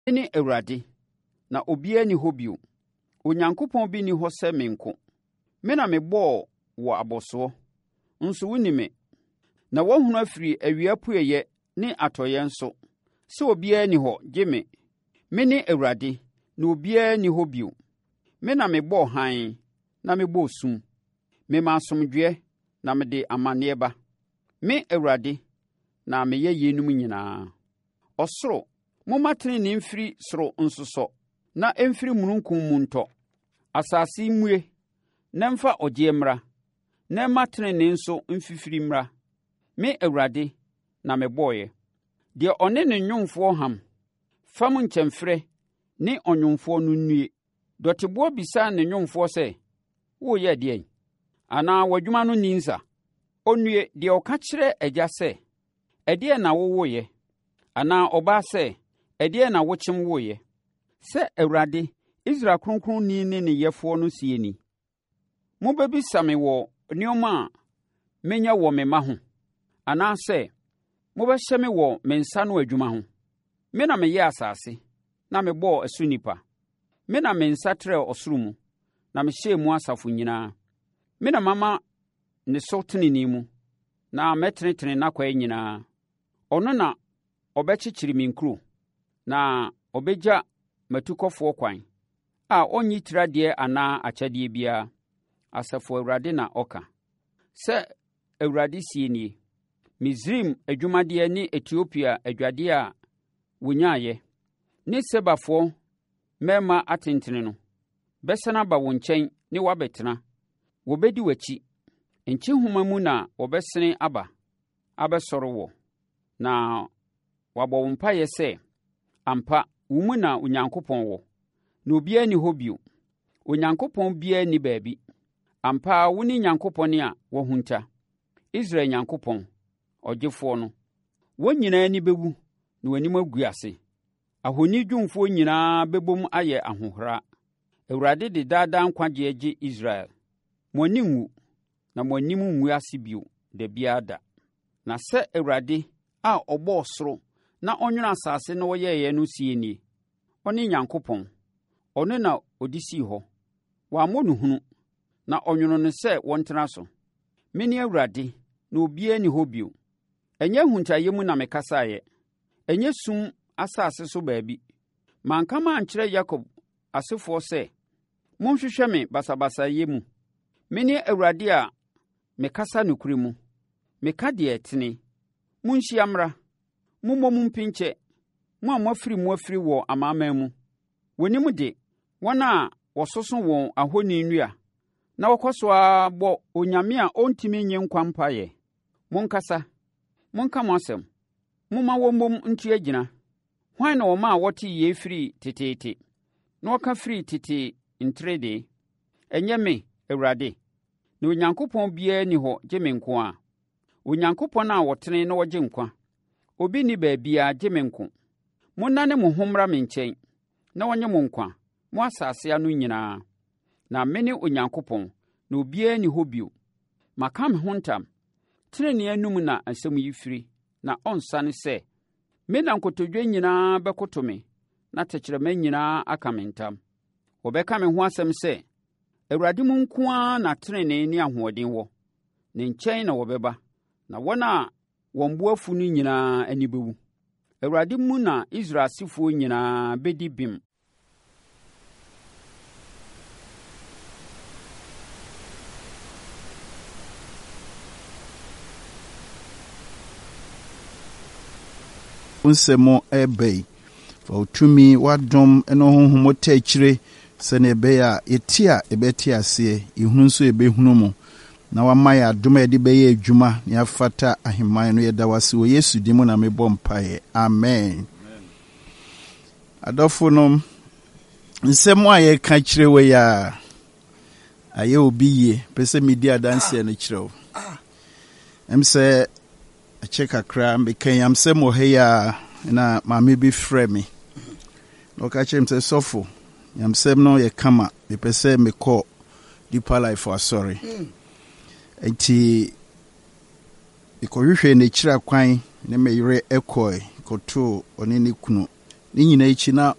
Mene Awurade, na obiara ni hɔ bio. Onyankopɔn bi ni hɔ sɛ me nko. Me na mebɔɔ wɔ abɔsoɔ, nso woni me. Na woahunu afiri awia pueyɛ ne atɔeɛ nso, sɛ obiara ni hɔ gye me. Mene Awurade, na obiara ni hɔ bio. Me na mebɔɔ hann, na mebɔɔ sum. Mema asomdwoeɛ, na mede amanneɛ ba. Me Awurade, na meyɛ yeinom nyinaa. Ɔsoro, momma tenenee mfiri soro nsosɔ, na ɛmfiri mununkum mu ntɔ. Asase mmue, na mfa ɔgyeɛ mmra, na ɛmma tenenee nso mfifiri mmra. Me Awurade, na mebɔɔeɛ. Deɛ ɔne ne nnwomfoɔ ham, fam nkyɛmfrɛ ne ɔnwomfoɔ no nnue. Dɔteboa bisa ne nnwomfoɔ sɛ, woyɛ deɛn? Anaa w'adwuma no nni nsa? Ɔnnue deɛ ɔka kyerɛ agya sɛ, ɛdeɛn na wowoeɛ? Anaa ɔbaa sɛ, ɛdeɛn na wokyem woeɛ? Sɛ Awurade, Israel Kronkronni ne ne yɛfoɔ no sie ni. Mobɛbisa me wɔ nneɛma a menya wɔ me mma ho, anaasɛ mobɛhyɛ me wɔ me nsa no adwuma ho. Me na meyɛ asase, na mebɔɔ ɛso nnipa. Me na me nsa trɛɛ ɔsoro mu, na mehyɛɛ mu asafo nyinaa. Me na mama ne so tenenee mu, na mɛtenetene n'akwan nyinaa. Ɔno na ɔbɛkyekyere me nkuro, na ɔbɛgya m'atukɔfoɔ kwan, a ɔnnyi tiradeɛ anaa akyɛdeɛ biara. Asafo Awurade na ɔka. Sɛ Awurade sie nie, Misraim adwumadeɛ ne Etiopia adwadeɛ a wonyaeɛ, ne Sebafoɔ mmarima atentene no, bɛsane aba wo nkyɛn ne woabɛtena. Wɔbɛdi w'akyi. Nkyehoma mu na wɔbɛsene aba, abɛsɔre wɔ. Na wɔabɔ wo mpaeɛ sɛ, ampa, wo mu na Onyankopɔn wɔ, na obiara nni hɔ bio. Onyankopɔn biara nni baabi. Ampa ara wo ne Onyankopɔn a wahunta, Israel Nyankopɔn, Ɔgyefoɔ no. Wɔn nyinaa ani bɛwu, na w'anim agu ase. Ahoni dwumfoɔ nyinaa bɛbom ayɛ ahohora. Awurade de daadaa nkwagyeɛ gye Israel. Mo ani nwu, na mo anim ngu ase bio da biara da. Na sɛ Awurade a ɔbɔɔ soro na ɔnwene asase na ɔyɛeɛ no sie nie. Ɔne Nyankopɔn, ɔno na ɔde sii hɔ. Wammɔ no hunu, na ɔnwono no sɛ wɔntena so. Mene Awurade, na obiara nni hɔ bio. Ɛnyɛ ahuntaeɛ mu na mekasaeɛ. Ɛnyɛ sum asase so baabi. Manka mankyerɛ Yakob asefoɔ sɛ, monhwehwɛ me basabasayɛ mu. Mene Awurade a mekasa nokorɛ mu. Meka deɛ ɛtene. Monhyia mmra. Mommɔ mu mpinkyɛ. Mo a moafiri wɔ amanaman mu. Wɔnim de, wɔn a wɔsoso wɔn ahoni nnua, na wɔkɔ so ara bɔ onyame a ɔntumi nye nkwa mpaeɛ. Monkasa. Monka mo asɛm. Momma wɔmmom ntu agyina. Hwan na ɔma a wɔte yie firi teteete, na wɔka firi tete ntrede? Ɛnyɛ me, Awurade. Na Onyankopɔn biara ni hɔ gye me nko a. Onyankopɔn a wɔtene na wɔgye nkwa. Obi ni baabiara gye me nko. Monnane mo ho mmra me nkyɛn, na wɔnye mo nkwa, mo asase ano nyinaa. Na mene Onyankopɔn, na obiara ni hɔ bio. Maka me ho ntam. Tenenee anum na asɛm yi firi, na ɔnsane sɛ, me na nkotodwe nyinaa bɛkoto me, na tɛkyerɛma nyinaa aka me ntam. Wɔbɛka me ho asɛm sɛ, Awurade mu nko ara na tenenee ne ahoɔden wɔ. Ne nkyɛn na wɔbɛba, na wɔn a wɔn bo afu no nyinaa ani bɛwu. Awurade mu na Israel asefoɔ nyinaa bɛdi bem. Nsɛmɔ ɛbɛyi fa utumi wadom ɛno honhom tɛkyire sɛne ɛbɛyɛ a yɛti a ɛbɛti aseɛ ihunu nso ɛbɛhunu mu na wama yɛ adom a yɛde bɛyɛ adwuma na yɛafata ahemman no yɛda wase wɔ Yesu din mu na mebɔ mpaeɛ. Amen. Adɔfo no nsɛm a yɛka kyerɛ wɔ yɛ a ayɛ obi yie pɛ sɛ medi adanseɛ no kyerɛ wo. Sɛ akyɛ kakra meka yamsɛm wɔ ha yi a na maame bi frɛ me na ɔka kyerɛ m sɛ sɔfo yamsɛm no yɛ kama mepɛ sɛ mekɔ Deeper Life asɔre nti mekɔhwehwɛ n'akyiri kwan ne meyere ɛkɔe kɔtoo ɔne ne kunu ne nyina akyi na